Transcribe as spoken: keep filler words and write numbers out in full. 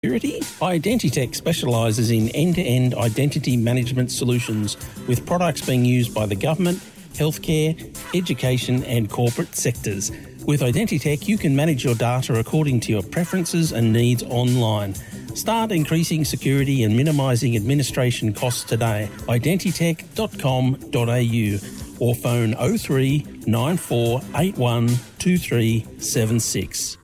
Security? Identitech specialises in end-to-end identity management solutions with products being used by the government, healthcare, education and corporate sectors. With Identitech, you can manage your data according to your preferences and needs online. Start increasing security and minimising administration costs today. identitech dot com dot a u or phone oh three nine four eight one two three seven six.